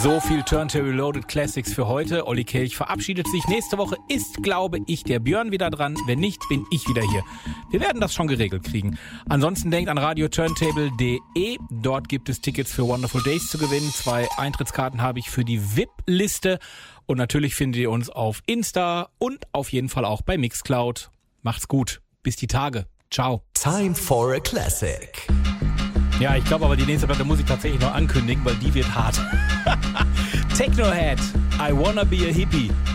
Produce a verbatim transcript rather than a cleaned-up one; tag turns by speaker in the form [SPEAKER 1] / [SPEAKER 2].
[SPEAKER 1] So viel Turntable Reloaded Classics für heute. Olli Kelch verabschiedet sich. Nächste Woche ist, glaube ich, der Björn wieder dran. Wenn nicht, bin ich wieder hier. Wir werden das schon geregelt kriegen. Ansonsten denkt an radio turntable punkt de. Dort gibt es Tickets für Wonderful Days zu gewinnen. Zwei Eintrittskarten habe ich für die V I P-Liste. Und natürlich findet ihr uns auf Insta und auf jeden Fall auch bei Mixcloud. Macht's gut. Bis die Tage. Ciao.
[SPEAKER 2] Time for a Classic.
[SPEAKER 1] Ja, ich glaube aber, die nächste Platte muss ich tatsächlich noch ankündigen, weil die wird hart. Technohead, I Wanna Be a Hippie.